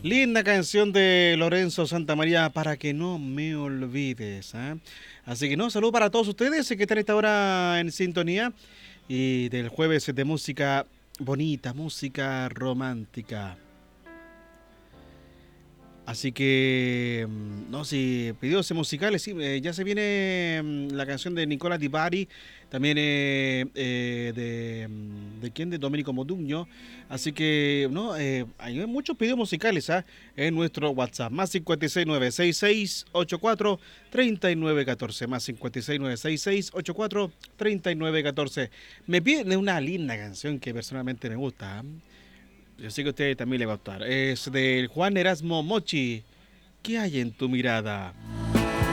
Linda canción de Lorenzo Santamaría, para que no me olvides. ¿Ah? Así que no, saludo para todos ustedes que están a esta hora en sintonía y del jueves de música bonita, música romántica. Así que, no, si pedidos musicales, sí, ya se viene la canción de Nicola Di Bari, también ¿de quién? De Domenico Modugno. Así que, no, hay muchos pedidos musicales en nuestro WhatsApp, más 56966843914, más 56966843914. Me piden una linda canción que personalmente me gusta. Yo sé que a usted también le va a gustar. Es del Juan Erasmo Mochi. ¿Qué hay en tu mirada?